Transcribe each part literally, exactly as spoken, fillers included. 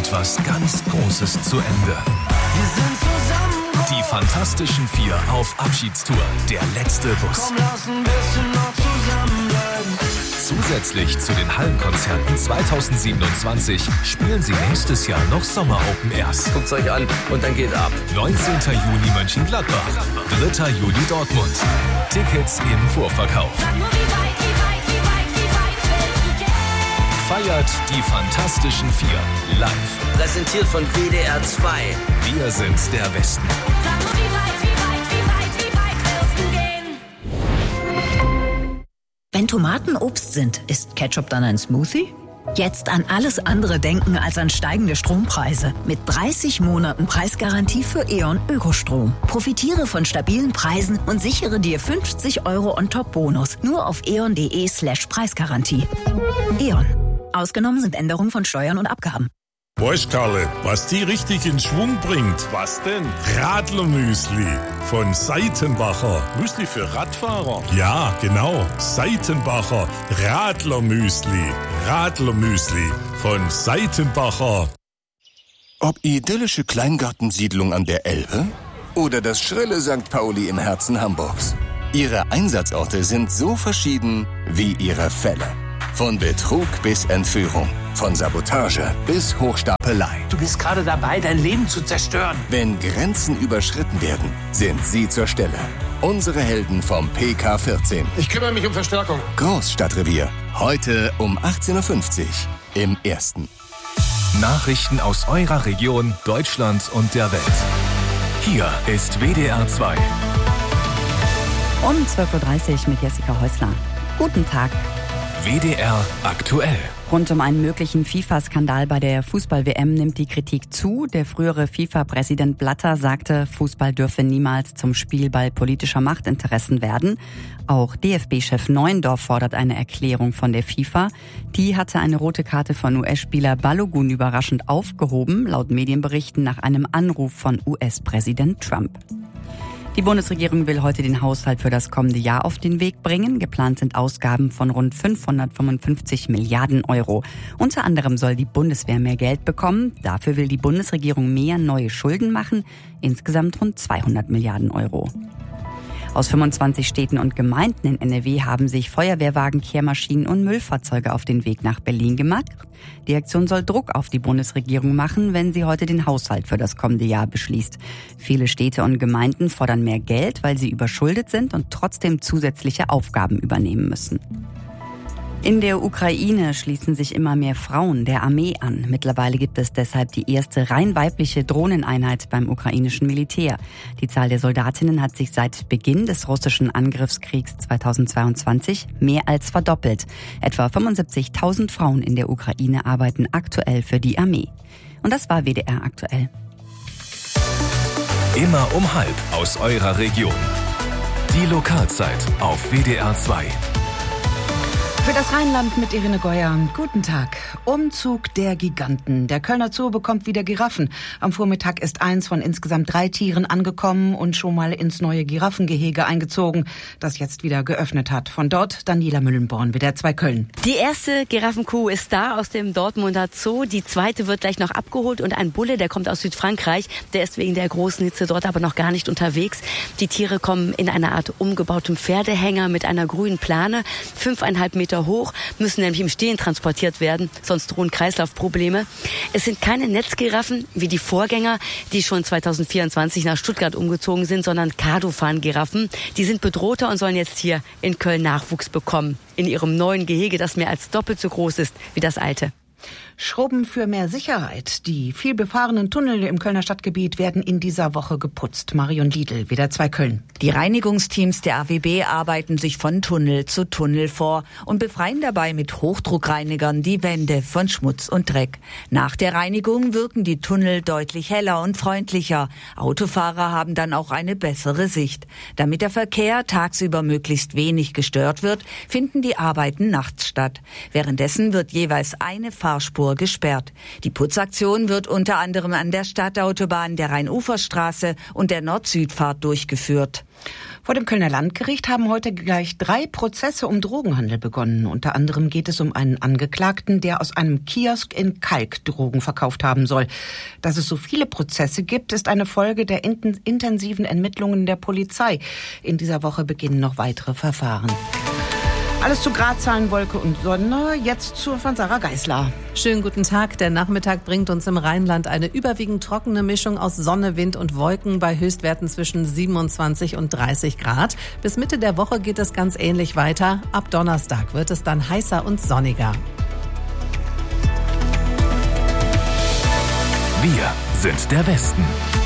etwas ganz Großes zu Ende. Wir sind zusammen. Die Fantastischen Vier auf Abschiedstour. Der letzte Bus. Komm, lass ein bisschen noch zusammenbleiben. Zusätzlich zu den Hallenkonzerten zweitausendsiebenundzwanzig spielen sie nächstes Jahr noch Sommer-Open Airs. Guckt's euch an und dann geht ab. neunzehnten Juni Mönchengladbach, dritter Juli Dortmund. Tickets im Vorverkauf. Feiert die Fantastischen Vier live. Präsentiert von W D R zwei. Wir sind der Westen. Wenn Tomaten Obst sind, ist Ketchup dann ein Smoothie? Jetzt an alles andere denken als an steigende Strompreise. Mit dreißig Monaten Preisgarantie für E.ON Ökostrom. Profitiere von stabilen Preisen und sichere dir fünfzig Euro On-Top-Bonus. Nur auf eon.de slash Preisgarantie. E.ON. Ausgenommen sind Änderungen von Steuern und Abgaben. Weißt Karle, was die richtig in Schwung bringt? Was denn? Radlermüsli von Seitenbacher. Müsli für Radfahrer? Ja, genau. Seitenbacher Radlermüsli. Radlermüsli von Seitenbacher. Ob idyllische Kleingartensiedlung an der Elbe oder das schrille Sankt Pauli im Herzen Hamburgs. Ihre Einsatzorte sind so verschieden wie ihre Fälle. Von Betrug bis Entführung, von Sabotage bis Hochstapelei. Du bist gerade dabei, dein Leben zu zerstören. Wenn Grenzen überschritten werden, sind sie zur Stelle. Unsere Helden vom P K vierzehn. Ich kümmere mich um Verstärkung. Großstadtrevier. Heute um achtzehn Uhr fünfzig im Ersten. Nachrichten aus eurer Region, Deutschland und der Welt. Hier ist W D R zwei. Um zwölf Uhr dreißig mit Jessica Häusler. Guten Tag. W D R aktuell. Rund um einen möglichen FIFA-Skandal bei der Fußball-W M nimmt die Kritik zu. Der frühere FIFA-Präsident Blatter sagte, Fußball dürfe niemals zum Spielball politischer Machtinteressen werden. Auch D F B-Chef Neuendorf fordert eine Erklärung von der FIFA. Die hatte eine rote Karte von U S-Spieler Balogun überraschend aufgehoben, laut Medienberichten nach einem Anruf von U S-Präsident Trump. Die Bundesregierung will heute den Haushalt für das kommende Jahr auf den Weg bringen. Geplant sind Ausgaben von rund fünfhundertfünfundfünfzig Milliarden Euro. Unter anderem soll die Bundeswehr mehr Geld bekommen. Dafür will die Bundesregierung mehr neue Schulden machen. Insgesamt rund zweihundert Milliarden Euro. Aus fünfundzwanzig Städten und Gemeinden in N R W haben sich Feuerwehrwagen, Kehrmaschinen und Müllfahrzeuge auf den Weg nach Berlin gemacht. Die Aktion soll Druck auf die Bundesregierung machen, wenn sie heute den Haushalt für das kommende Jahr beschließt. Viele Städte und Gemeinden fordern mehr Geld, weil sie überschuldet sind und trotzdem zusätzliche Aufgaben übernehmen müssen. In der Ukraine schließen sich immer mehr Frauen der Armee an. Mittlerweile gibt es deshalb die erste rein weibliche Drohneneinheit beim ukrainischen Militär. Die Zahl der Soldatinnen hat sich seit Beginn des russischen Angriffskriegs zweitausendzweiundzwanzig mehr als verdoppelt. Etwa fünfundsiebzigtausend Frauen in der Ukraine arbeiten aktuell für die Armee. Und das war W D R aktuell. Immer um halb aus eurer Region. Die Lokalzeit auf W D R zwei. Für das Rheinland mit Irene Geuer. Guten Tag. Umzug der Giganten. Der Kölner Zoo bekommt wieder Giraffen. Am Vormittag ist eins von insgesamt drei Tieren angekommen und schon mal ins neue Giraffengehege eingezogen, das jetzt wieder geöffnet hat. Von dort Daniela Müllenborn, W D R zwei Köln. Die erste Giraffenkuh ist da aus dem Dortmunder Zoo. Die zweite wird gleich noch abgeholt und ein Bulle, der kommt aus Südfrankreich. Der ist wegen der großen Hitze dort aber noch gar nicht unterwegs. Die Tiere kommen in einer Art umgebautem Pferdehänger mit einer grünen Plane. Fünfeinhalb Meter hoch, müssen nämlich im Stehen transportiert werden, sonst drohen Kreislaufprobleme. Es sind keine Netzgiraffen wie die Vorgänger, die schon zweitausendvierundzwanzig nach Stuttgart umgezogen sind, sondern Kardofan-Giraffen. Die sind bedrohter und sollen jetzt hier in Köln Nachwuchs bekommen. In ihrem neuen Gehege, das mehr als doppelt so groß ist wie das alte. Schrubben für mehr Sicherheit. Die viel befahrenen Tunnel im Kölner Stadtgebiet werden in dieser Woche geputzt. Marion Liedl, W D R zwei Köln. Die Reinigungsteams der A W B arbeiten sich von Tunnel zu Tunnel vor und befreien dabei mit Hochdruckreinigern die Wände von Schmutz und Dreck. Nach der Reinigung wirken die Tunnel deutlich heller und freundlicher. Autofahrer haben dann auch eine bessere Sicht. Damit der Verkehr tagsüber möglichst wenig gestört wird, finden die Arbeiten nachts statt. Währenddessen wird jeweils eine Fahrt Fahrspur gesperrt. Die Putzaktion wird unter anderem an der Stadtautobahn, der Rhein-Ufer-Straße und der Nord-Süd-Fahrt durchgeführt. Vor dem Kölner Landgericht haben heute gleich drei Prozesse um Drogenhandel begonnen. Unter anderem geht es um einen Angeklagten, der aus einem Kiosk in Kalk Drogen verkauft haben soll. Dass es so viele Prozesse gibt, ist eine Folge der intensiven Ermittlungen der Polizei. In dieser Woche beginnen noch weitere Verfahren. Alles zu Gradzahlen, Wolke und Sonne. Jetzt zur von Sarah Geisler. Schönen guten Tag. Der Nachmittag bringt uns im Rheinland eine überwiegend trockene Mischung aus Sonne, Wind und Wolken bei Höchstwerten zwischen siebenundzwanzig und dreißig Grad. Bis Mitte der Woche geht es ganz ähnlich weiter. Ab Donnerstag wird es dann heißer und sonniger. Wir sind der Westen.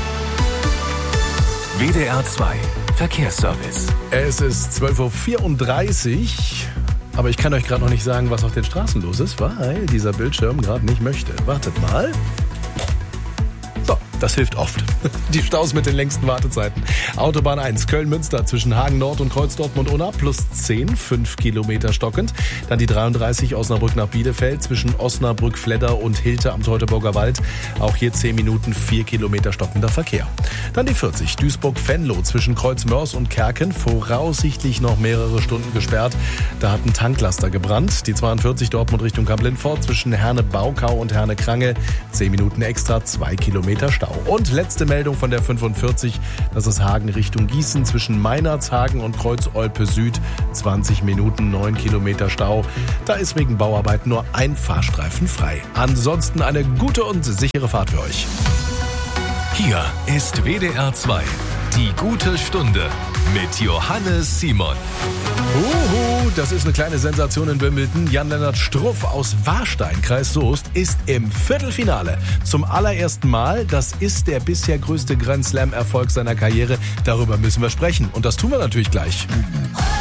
W D R zwei Verkehrsservice. Es ist zwölf Uhr vierunddreißig, aber ich kann euch gerade noch nicht sagen, was auf den Straßen los ist, weil dieser Bildschirm gerade nicht möchte. Wartet mal. So, das hilft oft. Die Staus mit den längsten Wartezeiten. Autobahn eins, Köln-Münster zwischen Hagen Nord und Kreuz Dortmund-Unna plus zehn, fünf Kilometer stockend. Dann die dreiunddreißig Osnabrück nach Bielefeld zwischen Osnabrück-Fledder und Hilte am Teutoburger Wald. Auch hier zehn Minuten, vier Kilometer stockender Verkehr. Dann die vierzig, Duisburg-Venlo zwischen Kreuz-Mörs und Kerken. Voraussichtlich noch mehrere Stunden gesperrt. Da hat ein Tanklaster gebrannt. Die zweiundvierzig, Dortmund Richtung Kamp-Lindfort zwischen Herne-Baukau und Herne-Krange. zehn Minuten extra, zwei Kilometer Stau. Und letzte Meldung von der fünfundvierzig, das ist Hagen Richtung Gießen zwischen Meinerzhagen und Kreuz-Olpe Süd, zwanzig Minuten, neun Kilometer Stau. Da ist wegen Bauarbeiten nur ein Fahrstreifen frei. Ansonsten eine gute und sichere Fahrt für euch. Hier ist W D R zwei, die gute Stunde mit Johannes Simon. Uhu, das ist eine kleine Sensation in Wimbledon. Jan-Lennart Struff aus Warstein, Kreis Soest, ist im Viertelfinale. Zum allerersten Mal. Das ist der bisher größte Grand Slam-Erfolg seiner Karriere. Darüber müssen wir sprechen. Und das tun wir natürlich gleich.